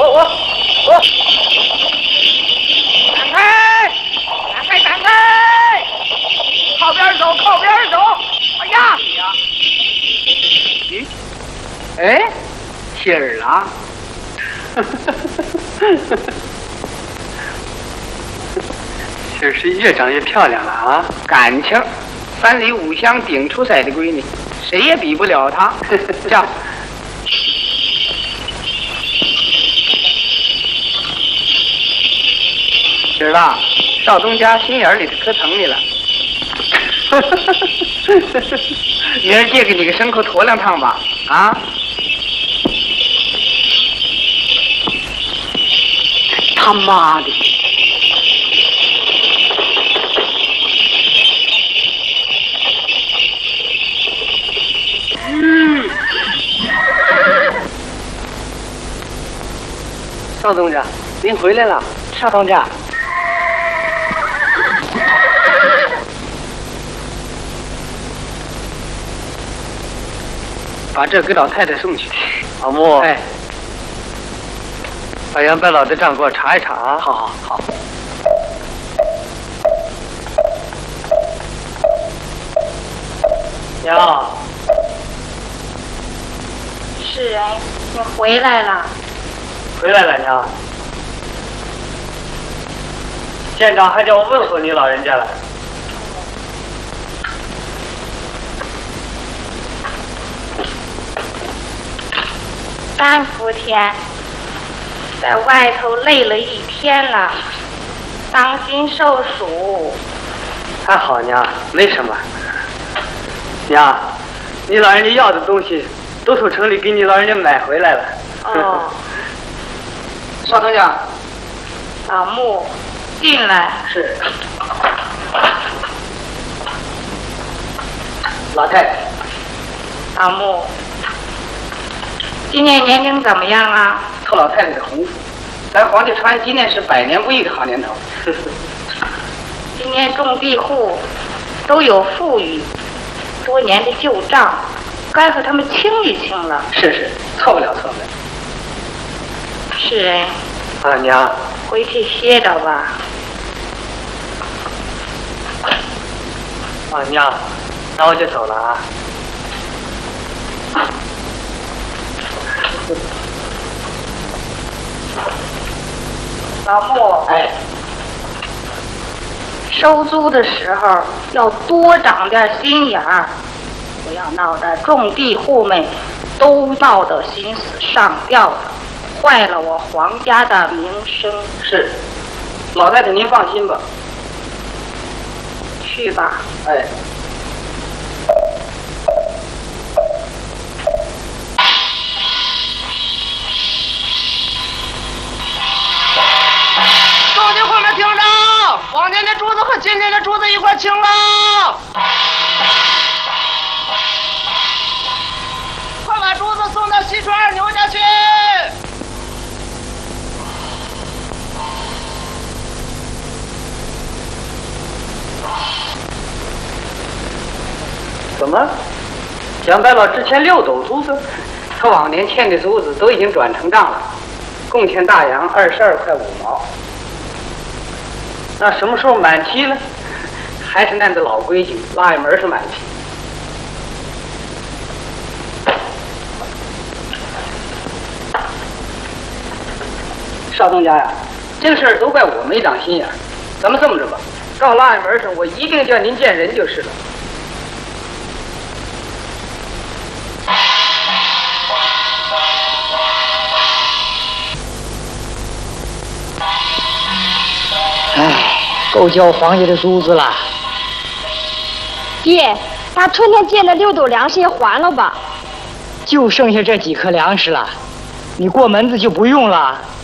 闪开！闪开！靠边走！哎呀！咦？哎，信儿了。 信儿是越长越漂亮了啊！ 感情，3里5乡顶出塞的闺女，谁也比不了她。叫。信儿啦，少东家心眼里头可疼你了。明儿借给你个牲口驮2趟吧，啊？他妈的！ 少东家，您回来了。 少东家。把这给老太太送去。 老穆， 哎， 把杨白老的账给我查一查啊！ 好。 娘， 是哎，你回来了。 回来了，娘。县长还叫我问候你老人家了。 3伏天，在外头累了1天了，当心受暑。 还好娘，没什么。娘，你老人家要的东西都从城里给你老人家买回来了。 哦。 少东家。 老穆，进来。 是。老太太。 老穆。今年年景怎么样啊？ 透老太太的洪福，咱黄家川今年是100年不易的好年头。 今年种地户都有富裕，多年的旧账，该和他们清一清了。 是，错不了。 是哎。 啊，娘， 回去歇着吧。 啊，娘，那我就走了啊。 老穆， 哎， 收租的时候要多长点心眼儿，不要闹得种地户们都闹得心死上吊的，坏了我黄家的名声。 是，老太太您放心吧。 去吧。 哎。众军后面听着，往年的珠子和今年的珠子一块清了。快把珠子送到西川2牛家去。 怎么？杨白老之前6斗珠子， 他往年欠的珠子都已经转成账了，共欠大洋22块5毛。 那什么时候满期呢？ 还是按照老规矩，腊月门是满期。少东家呀，这个事儿都怪我没长心眼儿。咱们这么着吧，到腊月门上，我一定叫您见人就是了。够交黄家的租子了。 爹，把春天借的6斗粮食也还了吧。 就剩下这几颗粮食了，你过门子就不用了。